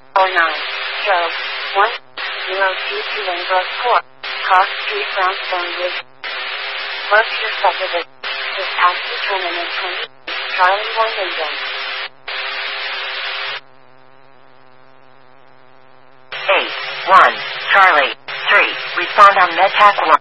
Joe 1022 Lynbrook Court, Cross Street, Brownstone Ridge. Mark your subdivision. Dispatch determinant 20, Charlie 1 Lincoln. 8-1, Charlie 3, respond on MedTac 1.